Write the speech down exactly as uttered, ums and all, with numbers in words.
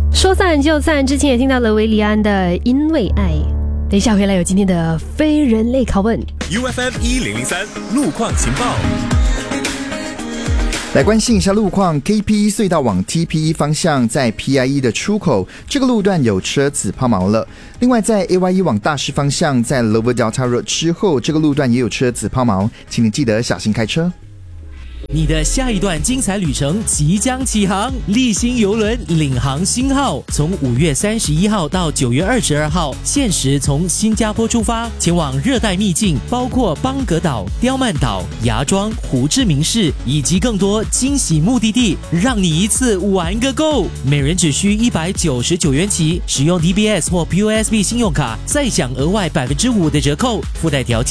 说散就散，之前也听到了维里安的《因为爱》。等一下回来有今天的非人类拷问。 U F M 一零零三路况情报。 来关心一下路况 ，K P E 隧道往 T P E 方向，在 P I E 的出口，这个路段有车子抛锚了。另外，在 A Y E 往大师方向，在 Lower Delta Road 之后，这个路段也有车子抛锚，请你记得小心开车。 你的下一段精彩旅程即将起航，立新邮轮领航星号从五月三十一号到九月二十二号，限时从新加坡出发，前往热带秘境，包括邦格岛、刁曼岛、芽庄、胡志明市以及更多惊喜目的地，让你一次玩个够。每人只需一百九十九元起，使用 D B S 或 P O S B 信用卡，再享额外百分之五的折扣，附带条件。